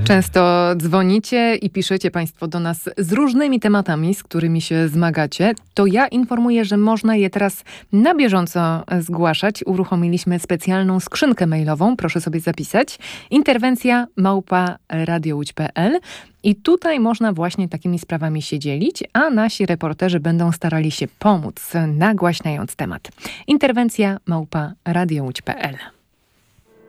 Często dzwonicie i piszecie Państwo do nas z różnymi tematami, z którymi się zmagacie. To ja informuję, że można je teraz na bieżąco zgłaszać. Uruchomiliśmy specjalną skrzynkę mailową, proszę sobie zapisać. interwencja@radiołódź.pl. I tutaj można właśnie takimi sprawami się dzielić, a nasi reporterzy będą starali się pomóc, nagłaśniając temat. interwencja@radiołódź.pl.